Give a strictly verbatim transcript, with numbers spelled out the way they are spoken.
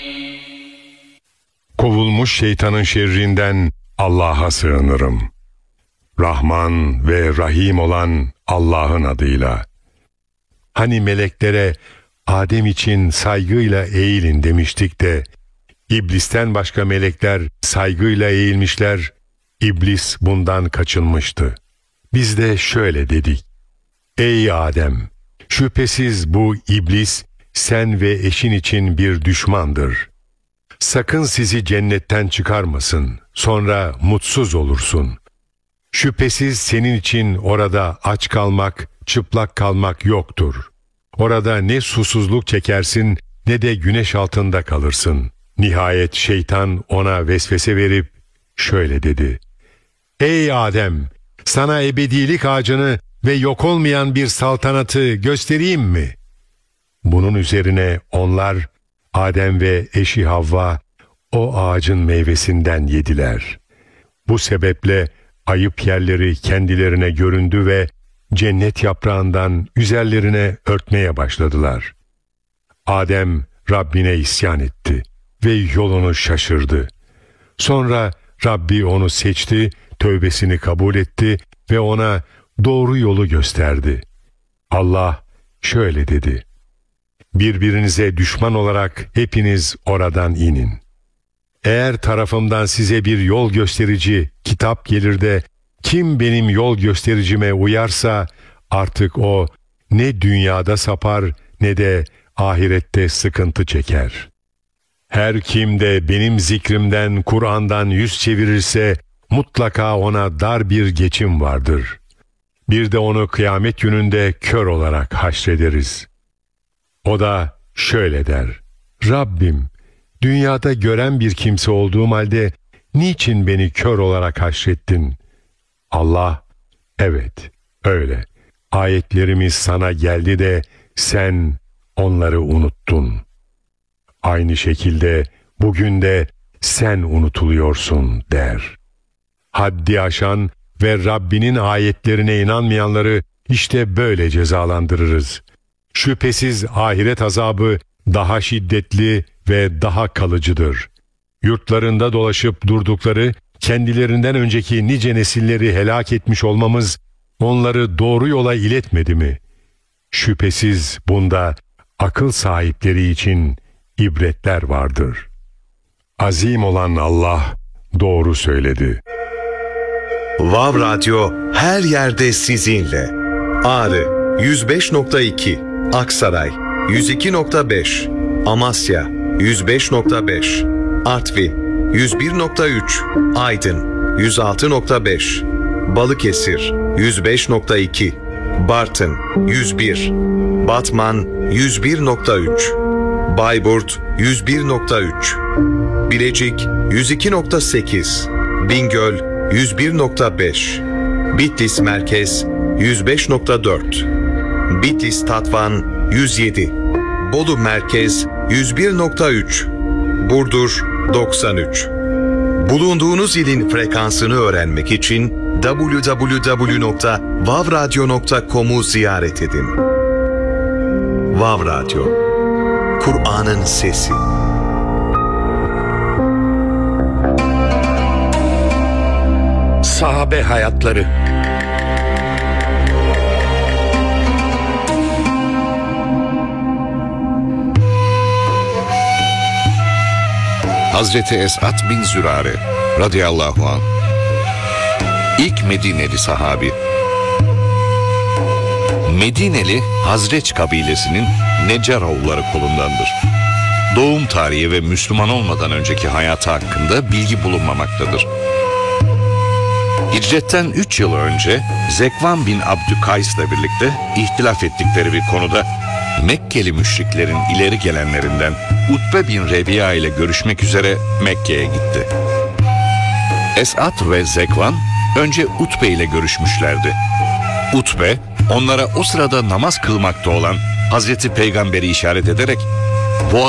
Kovulmuş şeytanın şerrinden Allah'a sığınırım. Rahman ve Rahim olan Allah'ın adıyla. Hani meleklere Adem için saygıyla eğilin demiştik de, İblisten başka melekler saygıyla eğilmişler, İblis bundan kaçınmıştı. Biz de şöyle dedik: Ey Adem! Şüphesiz bu İblis, sen ve eşin için bir düşmandır. Sakın sizi cennetten çıkarmasın, sonra mutsuz olursun. Şüphesiz senin için orada aç kalmak, çıplak kalmak yoktur. Orada ne susuzluk çekersin, ne de güneş altında kalırsın. Nihayet şeytan ona vesvese verip şöyle dedi: Ey Adem! Sana ebedilik ağacını ve yok olmayan bir saltanatı göstereyim mi? Bunun üzerine onlar, Adem ve eşi Havva, o ağacın meyvesinden yediler. Bu sebeple ayıp yerleri kendilerine göründü ve cennet yaprağından üzerlerine örtmeye başladılar. Adem Rabbine isyan etti ve yolunu şaşırdı. Sonra Rabbi onu seçti, tövbesini kabul etti ve ona doğru yolu gösterdi. Allah şöyle dedi: Birbirinize düşman olarak hepiniz oradan inin. Eğer tarafımdan size bir yol gösterici kitap gelir de kim benim yol göstericime uyarsa artık o ne dünyada sapar ne de ahirette sıkıntı çeker. Her kim de benim zikrimden, Kur'an'dan yüz çevirirse mutlaka ona dar bir geçim vardır. Bir de onu kıyamet gününde kör olarak haşrederiz. O da şöyle der: Rabbim, dünyada gören bir kimse olduğum halde niçin beni kör olarak haşrettin? Allah, evet, öyle. Ayetlerimiz sana geldi de sen onları unuttun. Aynı şekilde bugün de sen unutuluyorsun der. Haddi aşan ve Rabbinin ayetlerine inanmayanları işte böyle cezalandırırız. Şüphesiz ahiret azabı daha şiddetli ve daha kalıcıdır. Yurtlarında dolaşıp durdukları, kendilerinden önceki nice nesilleri helak etmiş olmamız onları doğru yola iletmedi mi? Şüphesiz bunda akıl sahipleri için ibretler vardır. Azim olan Allah doğru söyledi. Vav Radyo her yerde sizinle. Ağrı yüz beş nokta iki, Aksaray yüz iki nokta beş, Amasya yüz beş nokta beş, Artvin yüz bir nokta üç, Aydın yüz altı nokta beş, Balıkesir yüz beş nokta iki, Bartın yüz bir, Batman yüz bir nokta üç, Bayburt yüz bir nokta üç, Bilecik yüz iki nokta sekiz, Bingöl yüz bir nokta beş, Bitlis Merkez yüz beş nokta dört, Bitlis Tatvan yüz yedi, Bolu Merkez yüz bir nokta üç, Burdur doksan üç. Bulunduğunuz ilin frekansını öğrenmek için double-u double-u double-u nokta vav radyo nokta com'u ziyaret edin. Vav Radyo, Kur'an'ın sesi. Sahabe hayatları. Hazreti Es'ad bin Zürare radıyallahu anh, İlk Medineli sahabi. Medineli Hazreç kabilesinin Neccaroğulları kolundandır. Doğum tarihi ve Müslüman olmadan önceki hayatı hakkında bilgi bulunmamaktadır. Hicretten üç yıl önce Zekvan bin Abdükays ile birlikte ihtilaf ettikleri bir konuda Mekkeli müşriklerin ileri gelenlerinden Utbe bin Rebi'a ile görüşmek üzere Mekke'ye gitti. Es'ad ve Zekvan önce Utbe ile görüşmüşlerdi. Utbe onlara o sırada namaz kılmakta olan Hazreti Peygamber'i işaret ederek "Bu